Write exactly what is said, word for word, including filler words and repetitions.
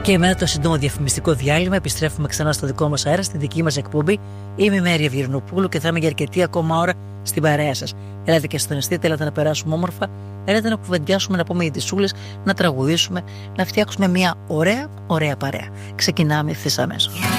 Και μετά το σύντομο διαφημιστικό διάλειμμα επιστρέφουμε ξανά στο δικό μας αέρα, στη δική μας εκπομπή. Είμαι η Μέρια Βιερνοπούλου και θα είμαι για αρκετή ακόμα ώρα στην παρέα σας. Έλατε και συντονιστείτε, έλατε να περάσουμε όμορφα, έλατε να κουβεντιάσουμε, να πούμε ειδισούλες, να τραγουδήσουμε, να φτιάξουμε μια ωραία, ωραία παρέα. Ξεκινάμε ευθύς αμέσως.